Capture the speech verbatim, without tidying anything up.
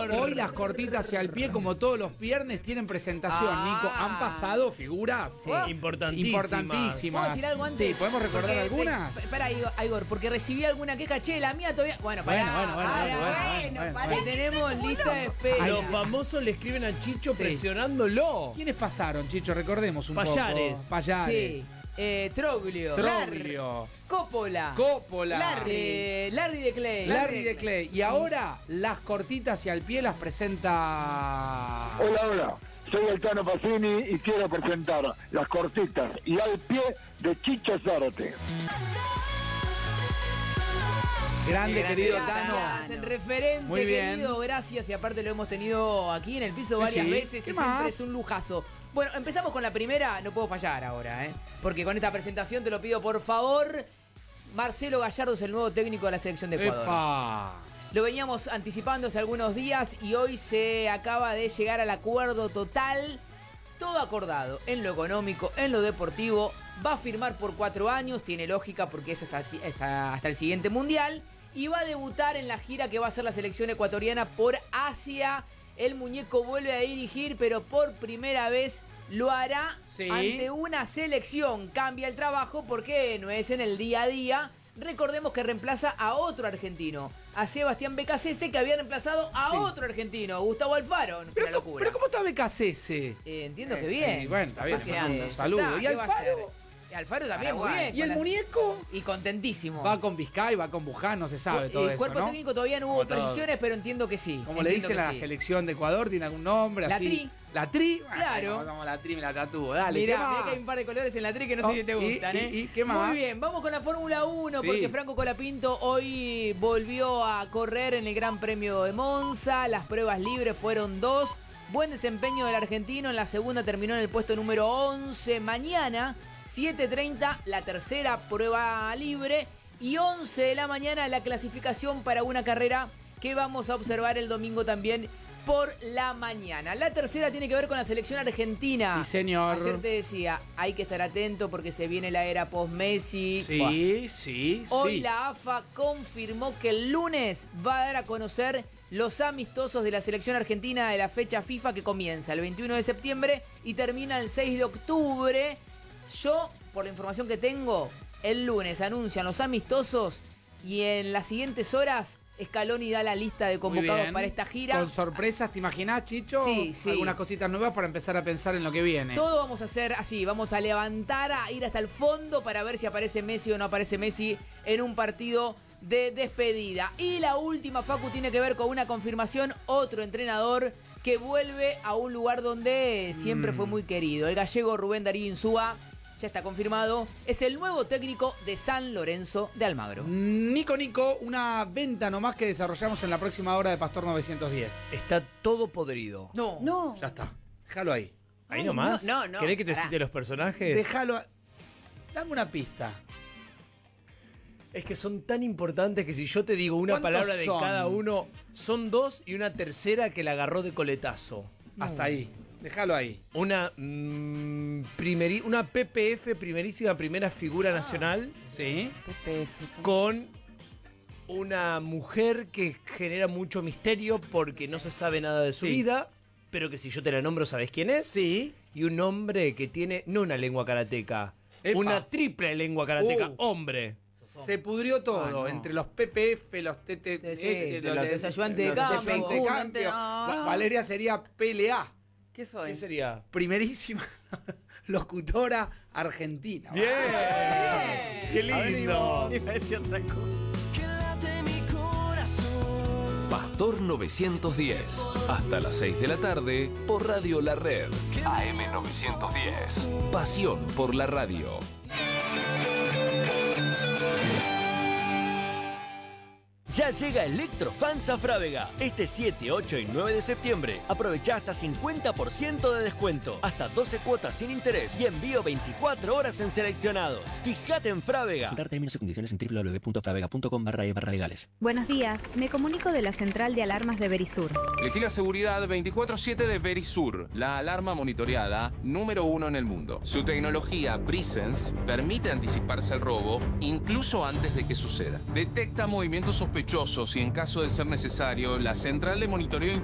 hoy las cortitas hacia el pie, como todos los viernes, tienen presentación, Ah. Nico. Han pasado figuras Sí. Importantísimas. importantísimas. ¿Puedo decir algo antes? Sí, ¿podemos recordar Porque, algunas? eh, Espera, Igor, Igor, porque recibí alguna queja. Che, la mía todavía... Bueno, pará, Bueno, bueno, bueno, pará, bueno, bueno, bueno, pará, bueno. que tenemos lista de espera. Los famosos le escriben a Chicho Sí. presionándolo. ¿Quiénes pasaron, Chicho? Recordemos un Payares. poco. Payares. Sí. Eh, Troglio. Troglio. Coppola. Coppola. Larry. Eh, Larry de Clay. Larry de Clay. Y ahora, las cortitas hacia el pie las presenta... Hola, hola. Soy el Tano Pacini y quiero presentar las cortitas y al pie de Chicho Zárate. Grande, Grande, querido gracias, Tano. el referente, Muy bien. querido, gracias. Y aparte lo hemos tenido aquí en el piso Sí, varias sí. veces. ¿Qué Y más? siempre es un lujazo. Bueno, empezamos con la primera. No puedo fallar ahora, ¿eh? Porque con esta presentación te lo pido, por favor. Marcelo Gallardo es el nuevo técnico de la selección de Ecuador. ¡Epa! Lo veníamos anticipando hace algunos días y hoy se acaba de llegar al acuerdo total. Todo acordado, en lo económico, en lo deportivo. Va a firmar por cuatro años, tiene lógica porque es hasta, hasta, hasta el siguiente mundial. Y va a debutar en la gira que va a hacer la selección ecuatoriana por Asia. El muñeco vuelve a dirigir, pero por primera vez lo hará Sí. ante una selección. Cambia el trabajo porque no es en el día a día. Recordemos que reemplaza a otro argentino, a Sebastián Becasese, que había reemplazado a Sí. otro argentino, Gustavo Alfaro. No fue Pero, una ¿cómo, locura. pero ¿cómo está Becasese? Eh, entiendo Eh, que bien. eh, bueno, está bien, Capaz que le mandamos hace. un saludo. Está, ¿Y ¿qué va a Alfaro? hacer? Y Alfaro también, muy Paraguay. bien. ¿Y el con la- muñeco? Y contentísimo. Va con Vizcay, va con Buján, no se sabe Eh, todo el cuerpo eso, ¿no? técnico todavía no hubo Como todo. precisiones, pero entiendo que sí. Como le Entiendo dicen que a la sí. selección de Ecuador, ¿tiene algún nombre? La así? Tri. ¿La Tri? Bueno, Claro. como somos la Tri, me la tatúo. Dale, Mirá, ¿qué más? mirá que hay un par de colores en la tri que no Oh, sé si te y- gustan, y- ¿eh? y qué más? Muy bien, vamos con la Fórmula uno, Sí. porque Franco Colapinto hoy volvió a correr en el Gran Premio de Monza. Las pruebas libres fueron dos. Buen desempeño del argentino. En la segunda terminó en el puesto número once. Mañana, siete treinta, la tercera prueba libre. Y once de la mañana, la clasificación para una carrera que vamos a observar el domingo también por la mañana. La tercera tiene que ver con la selección argentina. Sí, señor. Ayer te decía, hay que estar atento porque se viene la era post-Messi. Sí, sí, Hoy sí. la A F A confirmó que el lunes va a dar a conocer los amistosos de la selección argentina de la fecha FIFA que comienza el veintiuno de septiembre y termina el seis de octubre. Yo, por la información que tengo, el lunes anuncian los amistosos y en las siguientes horas Scaloni da la lista de Muy convocados bien. para esta gira. Con sorpresas, ¿te imaginás, Chicho? Sí, sí. Algunas cositas nuevas para empezar a pensar en lo que viene. Todo vamos a hacer así, vamos a levantar, a ir hasta el fondo para ver si aparece Messi o no aparece Messi en un partido de despedida. Y la última, Facu, tiene que ver con una confirmación, otro entrenador que vuelve a un lugar donde siempre Mm. fue muy querido. El gallego Rubén Darío Insúa, ya está confirmado, es el nuevo técnico de San Lorenzo de Almagro. Nico, Nico, una venta nomás que desarrollamos en la próxima hora de Pastor novecientos diez. Está todo podrido. No, No. Ya está. Déjalo ahí. Ahí nomás. no, no, ¿Querés que te pará. cite los personajes? Déjalo. a- Dame una pista. Es que son tan importantes que si yo te digo una ¿Cuántos palabra de son? cada uno, son dos y una tercera que la agarró de coletazo. Hasta ahí. Déjalo ahí. Una mm, primeri- una P P F, primerísima primera figura nacional, Sí. con una mujer que genera mucho misterio porque no se sabe nada de su Sí. vida, pero que si yo te la nombro sabes quién es. Sí. Y un hombre que tiene no una lengua karateca, Epa. una triple lengua karateca, Uh. hombre. Se pudrió todo. Ah, no. Entre los P P F, los T T Sí, sí, eh, de los desayudantes de los campo. desayudantes de cambio. Ah. Va- Valeria sería P L A. ¿Qué soy? ¿Qué sería? Primerísima locutora argentina. ¡Bien! ¡Qué Venimos. lindo! Iba a decir otra cosa. Pastor novecientos diez. Hasta las seis de la tarde por Radio La Red. A M novecientos diez. Pasión por la radio. Ya llega Electrofans a Frávega. Este siete, ocho y nueve de septiembre. Aprovecha hasta cincuenta por ciento de descuento. Hasta doce cuotas sin interés y envío veinticuatro horas en seleccionados. Fíjate en Frávega. Consultar términos y condiciones en w w w punto fravega punto com barra e barra legales. Buenos días, me comunico de la central de alarmas de Verisur. Elegí la seguridad veinticuatro siete de Verisur, la alarma monitoreada número uno en el mundo. Su tecnología Presence permite anticiparse al robo incluso antes de que suceda. Detecta movimientos sospechosos y en caso de ser necesario, la central de monitoreo